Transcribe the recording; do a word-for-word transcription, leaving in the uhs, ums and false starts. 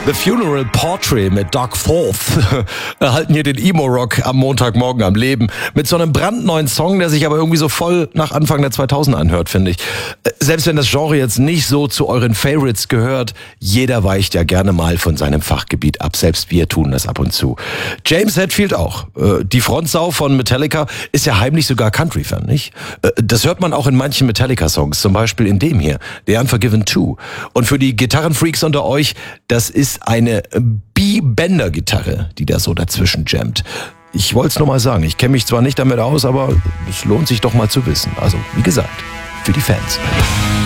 The Funeral Portrait mit Doug Forth erhalten hier den Emo-Rock am Montagmorgen am Leben. Mit so einem brandneuen Song, der sich aber irgendwie so voll nach Anfang der zweitausend anhört, finde ich. Selbst wenn das Genre jetzt nicht so zu euren Favorites gehört, jeder weicht ja gerne mal von seinem Fachgebiet ab. Selbst wir tun das ab und zu. James Hetfield auch. Die Frontsau von Metallica ist ja heimlich sogar Country-Fan, nicht? Das hört man auch in manchen Metallica-Songs, zum Beispiel in dem hier, The Unforgiven two. Und für die Gitarrenfreaks unter euch, das ist eine B-Bender-Gitarre, die da so dazwischen jammt. Ich wollte es nur mal sagen, ich kenne mich zwar nicht damit aus, aber es lohnt sich doch mal zu wissen. Also, wie gesagt, für die Fans.